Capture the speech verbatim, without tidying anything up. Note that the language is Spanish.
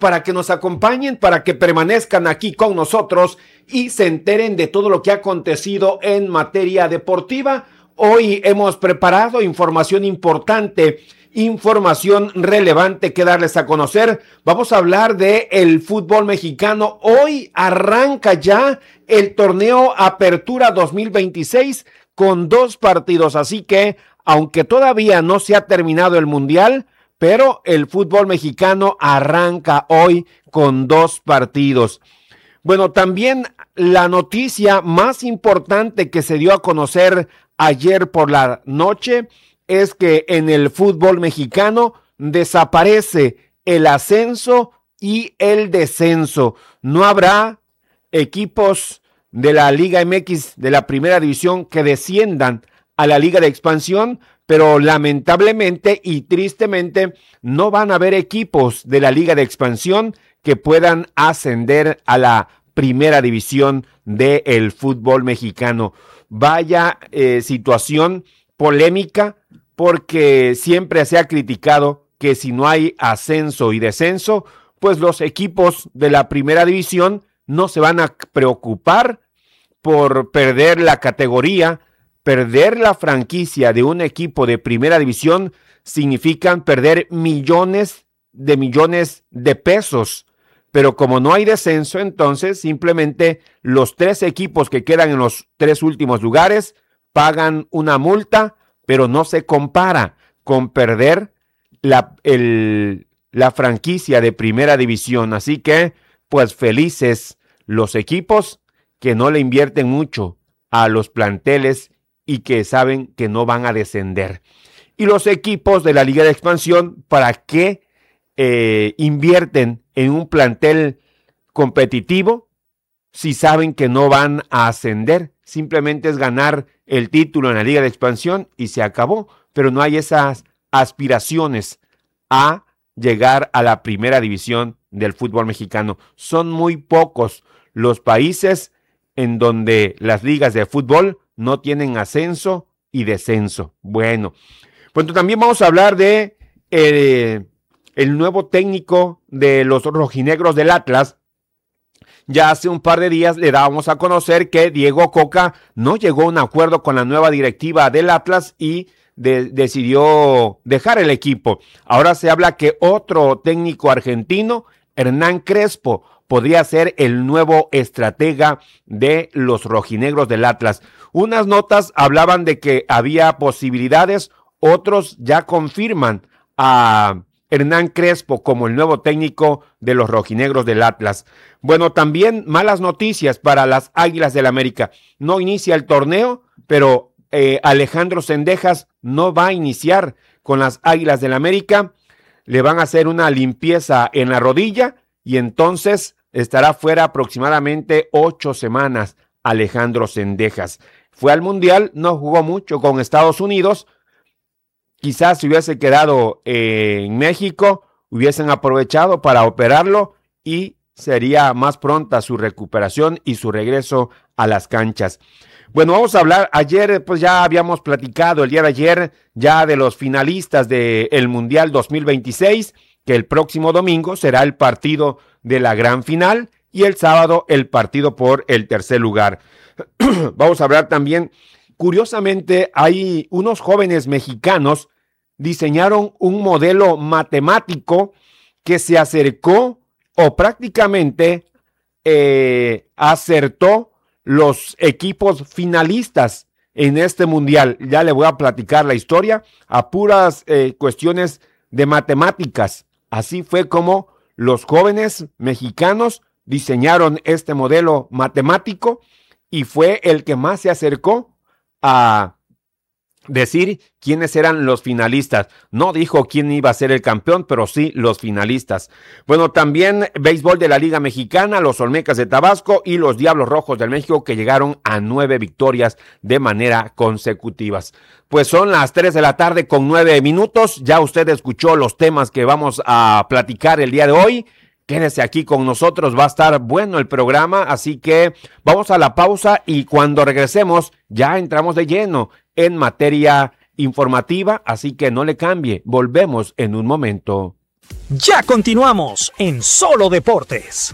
para que nos acompañen, para que permanezcan aquí con nosotros y se enteren de todo lo que ha acontecido en materia deportiva. Hoy hemos preparado información importante, información relevante que darles a conocer. Vamos a hablar de el fútbol mexicano. Hoy arranca ya el torneo Apertura dos mil veintiséis con dos partidos, así que aunque todavía no se ha terminado el Mundial, pero el fútbol mexicano arranca hoy con dos partidos. Bueno, también la noticia más importante que se dio a conocer ayer por la noche es que en el fútbol mexicano desaparece el ascenso y el descenso. No habrá equipos de la Liga M X de la primera división que desciendan a la Liga de Expansión, pero lamentablemente y tristemente no van a haber equipos de la Liga de Expansión que puedan ascender a la primera división del fútbol mexicano. Vaya eh, situación polémica, porque siempre se ha criticado que si no hay ascenso y descenso, pues los equipos de la primera división no se van a preocupar por perder la categoría. Perder la franquicia de un equipo de primera división significan perder millones de millones de pesos. Pero como no hay descenso, entonces simplemente los tres equipos que quedan en los tres últimos lugares pagan una multa, pero no se compara con perder la, el, la franquicia de primera división. Así que, pues felices los equipos que no le invierten mucho a los planteles y que saben que no van a descender. Y los equipos de la Liga de Expansión, ¿para qué eh, invierten en un plantel competitivo si saben que no van a ascender? Simplemente es ganar el título en la Liga de Expansión y se acabó, pero no hay esas aspiraciones a llegar a la primera división del fútbol mexicano. Son muy pocos los países en donde las ligas de fútbol no tienen ascenso y descenso. Bueno, pues también vamos a hablar de eh, el nuevo técnico de los rojinegros del Atlas. Ya hace un par de días le dábamos a conocer que Diego Coca no llegó a un acuerdo con la nueva directiva del Atlas y de, decidió dejar el equipo. Ahora se habla que otro técnico argentino, Hernán Crespo, podría ser el nuevo estratega de los rojinegros del Atlas. Unas notas hablaban de que había posibilidades, otros ya confirman a Hernán Crespo como el nuevo técnico de los rojinegros del Atlas. Bueno, también malas noticias para las Águilas del América. No inicia el torneo, pero eh, Alejandro Zendejas no va a iniciar con las Águilas del América. Le van a hacer una limpieza en la rodilla y entonces estará fuera aproximadamente ocho semanas Alejandro Zendejas. Fue al Mundial, no jugó mucho con Estados Unidos. Quizás si hubiese quedado eh, en México, hubiesen aprovechado para operarlo y sería más pronta su recuperación y su regreso a las canchas. Bueno, vamos a hablar, ayer pues ya habíamos platicado el día de ayer ya de los finalistas del Mundial dos mil veintiséis, que el próximo domingo será el partido de la gran final y el sábado el partido por el tercer lugar. Vamos a hablar también, curiosamente, hay unos jóvenes mexicanos diseñaron un modelo matemático que se acercó o prácticamente eh, acertó los equipos finalistas en este mundial. Ya le voy a platicar la historia a puras eh, cuestiones de matemáticas. Así fue como los jóvenes mexicanos diseñaron este modelo matemático y fue el que más se acercó a decir quiénes eran los finalistas. No dijo quién iba a ser el campeón, pero sí los finalistas. Bueno, también béisbol de la Liga Mexicana, los Olmecas de Tabasco y los Diablos Rojos del México, que llegaron a nueve victorias de manera consecutivas. Pues son las tres de la tarde con nueve minutos. Ya usted escuchó los temas que vamos a platicar el día de hoy. Quédese aquí con nosotros, va a estar bueno el programa, así que vamos a la pausa y cuando regresemos ya entramos de lleno en materia informativa, así que no le cambie, volvemos en un momento. Ya continuamos en Solo Deportes.